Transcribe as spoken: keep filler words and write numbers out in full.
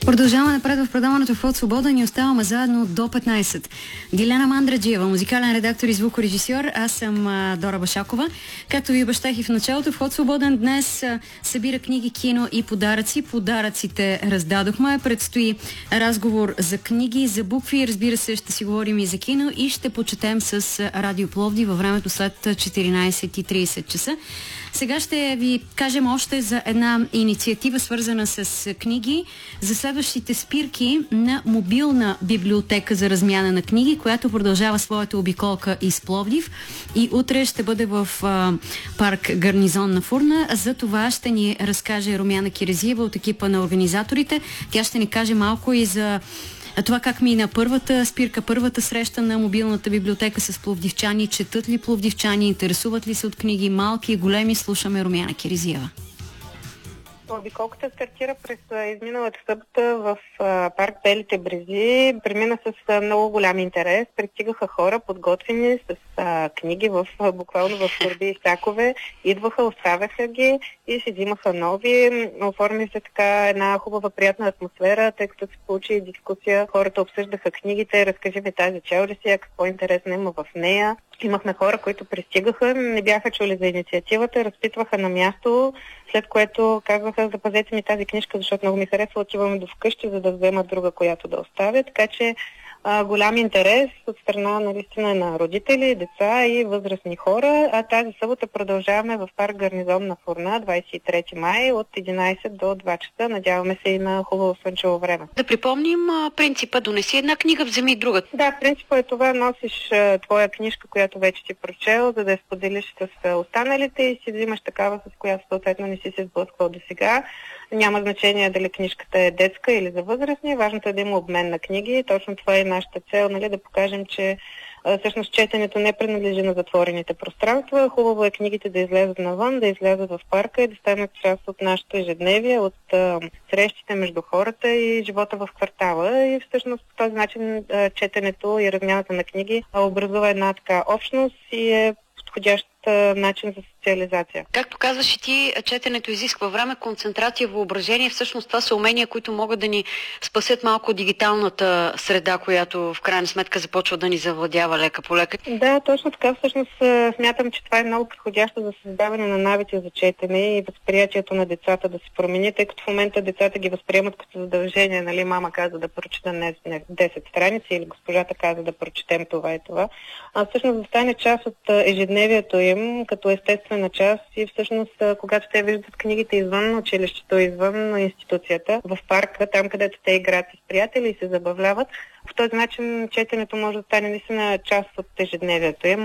Продължаваме напред в предаването Вход свобода. Ни оставаме заедно до петнайсет. Диляна Мандраджиева, музикален редактор и звукорежисьор. Аз съм а, Дора Башакова. Както ви обещах и в началото, Вход свободен днес а, събира книги, кино и подаръци. Подаръците раздадохме. Предстои разговор за книги, за букви. Разбира се, ще си говорим и за кино и ще почетем с Радио Пловдив във времето след четиринайсет и трийсет часа. Сега ще ви кажем още за една инициатива, свързана с книги, за следващите спирки на мобилна библиотека за размяна на книги, която продължава своята обиколка из Пловдив и утре ще бъде в а, парк Гарнизон на Фурна. За това ще ни разкаже Румяна Кирезиева от екипа на организаторите. Тя ще ни каже малко и за това как мина първата спирка, първата среща на мобилната библиотека с пловдивчани, четат ли пловдивчани, интересуват ли се от книги, малки и големи. Слушаме Румяна Кирезиева. Обиколката стартира през изминалата събота в а, парк Белите брези. Премина с а, много голям интерес. Пристигаха хора, подготвени с а, книги в, а, буквално в торби и сакове. Идваха, оставяха ги и си взимаха нови. Оформи се така една хубава, приятна атмосфера, тъй като се получи дискусия. Хората обсъждаха книгите, разкажи ми тази чел ли си, какво интересно има в нея. Имахме хора, които пристигаха, не бяха чули за инициативата, разпитваха на място, след което казваха: запазете ми тази книжка, защото много ми харесва, отиваме до вкъщи, за да взема друга, която да оставя. Така че а, голям интерес от страна наистина на родители, деца и възрастни хора. А тази събота продължаваме в парк Гарнизон на Фурна, двайсет и трети май, от единайсет до два часа. Надяваме се и на хубаво слънчево време. Да припомним принципа: донеси една книга, вземи друга. Да, принципът е това: носиш а, твоя книжка, която вече си прочел, за да я споделиш с а, останалите и си взимаш такава, с която съответно не си се сблъсквал до сега. Няма значение дали книжката е детска или за възрастни. Важното е да има обмен на книги. Точно това е нашата цел, нали, да покажем, че а, всъщност четенето не принадлежи на затворените пространства. Хубаво е книгите да излязат навън, да излязат в парка и да станат част от нашето ежедневие, от а, срещите между хората и живота в квартала. И всъщност по този начин а, четенето и размяната на книги а, образува една така общност и е подходящ начин за социализация. Както казваш и ти, четенето изисква време, концентрация, въображение. Всъщност това са умения, които могат да ни спасят малко от дигиталната среда, която в крайна сметка започва да ни завладява лека по лека. Да, точно така. Всъщност смятам, че това е много подходящо за създаване на навици за четене и възприятието на децата да се промени, тъй като в момента децата ги възприемат като задължение. Нали, мама каза да прочета днес десет страници или госпожата каза да прочетем това и това. А всъщност да стане част от ежедневието им, като естествена част и всъщност когато те виждат книгите извън училището, извън институцията, в парка, там където те играят с приятели и се забавляват, по този начин четенето може да стане наистина част от ежедневието им.